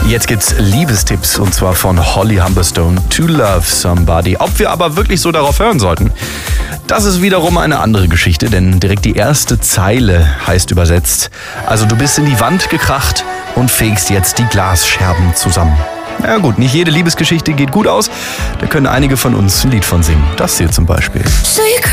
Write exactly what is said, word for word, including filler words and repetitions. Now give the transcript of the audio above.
Jetzt gibt's Liebestipps und zwar von Holly Humberstone, To Love Somebody. Ob wir aber wirklich so darauf hören sollten, das ist wiederum eine andere Geschichte, denn direkt die erste Zeile heißt übersetzt: Also du bist in die Wand gekracht und fegst jetzt die Glasscherben zusammen. Ja gut, nicht jede Liebesgeschichte geht gut aus, da können einige von uns ein Lied von singen. Das hier zum Beispiel.